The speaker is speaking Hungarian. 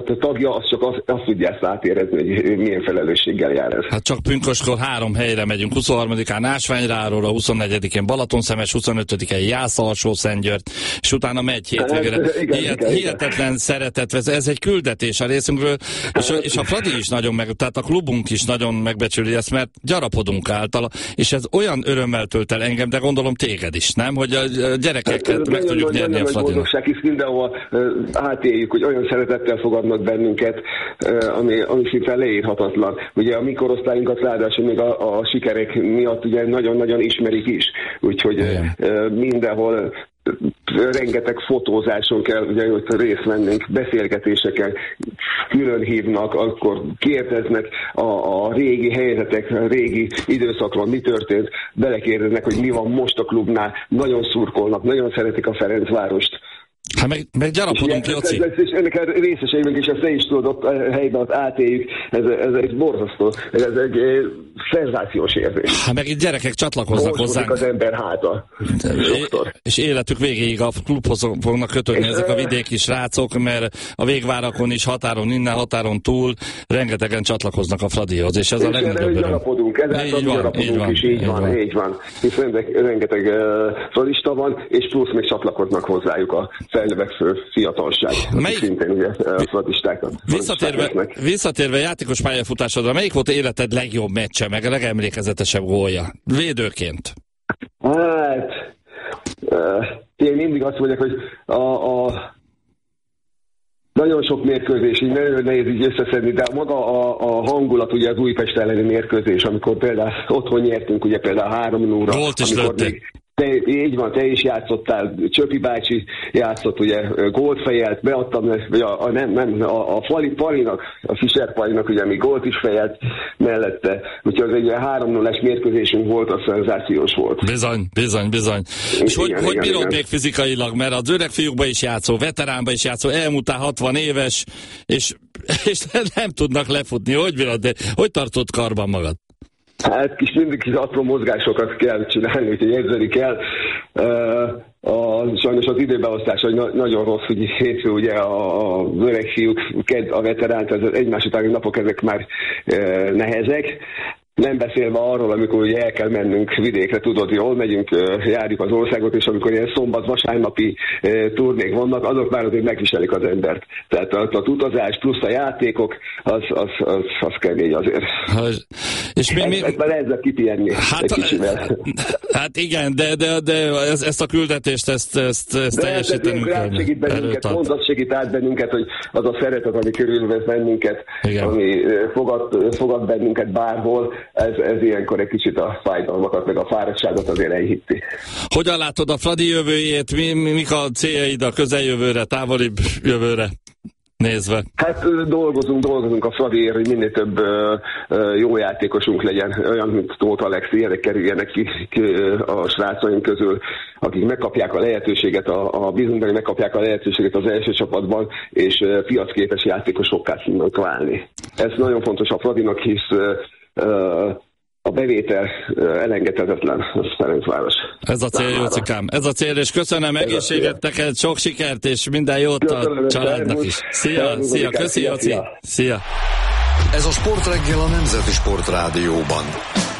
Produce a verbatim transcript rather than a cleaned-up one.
a tagja, az csak azt, azt tudja ezt átérezni, hogy milyen felelősséggel jár ez. Hát csak pünköskor három helyre megyünk. huszonharmadikán Ásványráról, a huszonnegyedikén Balaton-Szemes, huszonötödikén Jász-Alsó-Szentgyörgy, és utána megy hétvégére. Hát, igen, Hihet, igen, hihetetlen igen. Szeretet, ez, ez egy küldetés a részünkről, és a, és a Fradi is nagyon meg, tehát a klubunk is nagyon megbecsüli ezt, mert gyarapodunk általa, és ez olyan örömmel tölt el engem, de gondolom téged is, nem? Hogy a gyerekeket hát, meg tudjuk nyerni a Fradinak. Hisz mindenhol átéljük, hogy olyan szeretettel fogadnak bennünket, ami, ami szinte leírhatatlan. Ugye a mi korosztályunkat ráadásul még a, a sikerek miatt ugye nagyon-nagyon ismerik is, úgyhogy igen. Mindenhol rengeteg fotózáson kell ugye, hogy részt vennénk, beszélgetéseken külön hívnak, akkor kérdeznek a, a régi helyzetek, a régi időszakról, mi történt, belekérdeznek, hogy mi van most a klubnál, nagyon szurkolnak, nagyon szeretik a Ferencvárost. Hát meg, meg gyarapodunk, Laci. És ennek a részeseimünk is, ezt te is tudod, ott a helyben ott átéljük, ez, ez egy borzasztó, ez egy szenzációs érzés. Hát meg itt gyerekek csatlakoznak hozzánk. Az ember háta. És életük végéig a klubhoz fognak kötődni ezek a vidéki srácok, mert a végvárakon is, határon innen, határon túl rengetegen csatlakoznak a Fradihoz, és ez és a legnagyobb öröm. Gyarapodunk, ezáltal gyarapodunk is, így van, van, így van. Hisz rengeteg uh, fradista van, és plusz még csatlakoznak hozzájuk a felnövekvő fiatalság. Melyik... Szintén ugye a fradistákat. Visszatérve, visszatérve játékos pályafutásodra, melyik volt életed legjobb meccse, meg a legemlékezetesebb gólja? Védőként. Hát, uh, én mindig azt mondják, hogy a, a nagyon sok mérkőzés, így nagyon nehéz így összeszedni, de maga a, a hangulat, ugye az Újpest elleni mérkőzés, amikor például otthon nyertünk, ugye például három nulla, amikor még te, így van, te is játszottál, Csöpi bácsi játszott, ugye gólt fejelt, beadtam, vagy a, a, nem, nem, a, a Fali Palinak, a Fischer Palinak, ugye mi gólt is fejelt mellette, úgyhogy az egy három nullás mérkőzésünk volt, a szenzációs volt. Bizony, bizony, bizony. És igen, hogy, igen, hogy bírod igen. még fizikailag, mert az öreg fiúkba is játszó, veteránba is játszó, elmúltál hatvan éves, és, és nem tudnak lefutni, hogy bírod, de hogy tartott karban magad? Hát kis mindig kis apró mozgásokat kell csinálni, úgyhogy edzeni kell. Uh, a, sajnos az időbeosztás hogy na- nagyon rossz, hogy hétfő ugye a, a öreg fiúk, a veteránt, az egymás utáni napok ezek már uh, nehezek. Nem beszélve arról, amikor ugye el kell mennünk vidékre, tudod, jól megyünk, járjuk az országot, és amikor ilyen szombat-vasárnapi turnék vannak, azok már azért megviselik az embert. Tehát az, az utazás plusz a játékok, az, az, az, az kemény azért. Ha, és mi, mi... Ezt már ezzel kipihenni hát, egy kicsivel. Hát igen, de, de, de ez, ezt a küldetést, ezt, ezt, ezt de teljesítenünk kell. De segít bennünket, pont az segít át bennünket, hogy az a szeretet, ami körülvesz bennünket, igen. Ami fogad, fogad bennünket bárhol, Ez, ez ilyenkor egy kicsit a fájdalmakat, meg a fáradtságot azért elhitti. Hogyan látod a Fradi jövőjét? Mi, mi, mik a céljaid a közeljövőre, távolibb jövőre nézve? Hát dolgozunk, dolgozunk a Fradiért, hogy minél több uh, uh, jó játékosunk legyen, olyan, mint Tóth Alex, ilyenek kerüljenek ki, ki a srácaink közül, akik megkapják a lehetőséget, a, a bizonyban megkapják a lehetőséget az első csapatban, és uh, piacképes játékosokká tudnak válni. Ez nagyon fontos a Fradinak, hisz uh, Uh, a bevétel uh, elengedhetetlen, az Ferencváros. Ez a cél, Jócikám. Ez a cél, és köszönöm egészséget neked, sok sikert, és minden jót köszönöm, a családnak is. Szia, szia, köszi, Jóci. Szia. Ez a Sportreggel a Nemzeti Sportrádióban.